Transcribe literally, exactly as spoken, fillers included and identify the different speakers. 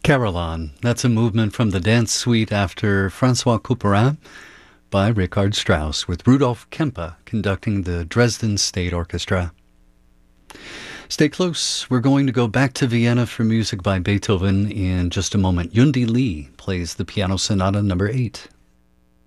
Speaker 1: Caroline. That's a movement from the dance suite after Francois Couperin by Richard Strauss, with Rudolf Kempe conducting the Dresden State Orchestra. Stay close. We're going to go back to Vienna for music by Beethoven in just a moment. Yundi Lee plays the Piano Sonata number eight.